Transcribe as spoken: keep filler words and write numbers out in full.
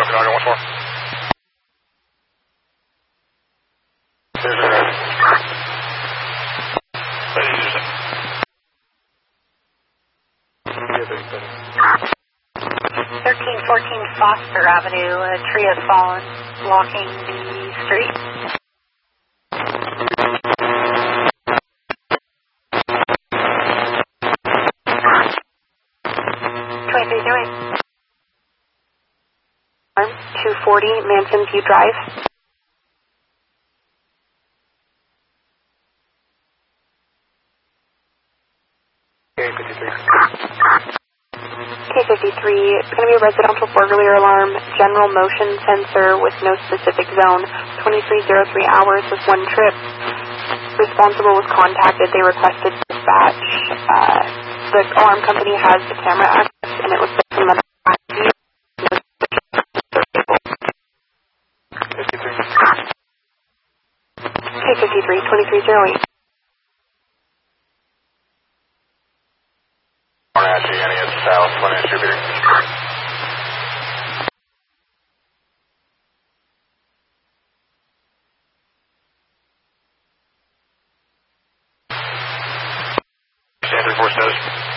Roger, Roger, once more. thirteen fourteen Foster Avenue, a tree has fallen, blocking the street. twenty-three zero eight. two forty Manson View Drive. K fifty-three. K fifty-three, it's going to be a residential burglary alarm, general motion sensor with no specific zone, twenty-three oh three hours with one trip. Responsible was contacted, they requested dispatch. Uh, the alarm company has the camera access, and it looks like from the back view. K fifty-three, twenty-three oh eight. South, one distributor. Standard four status.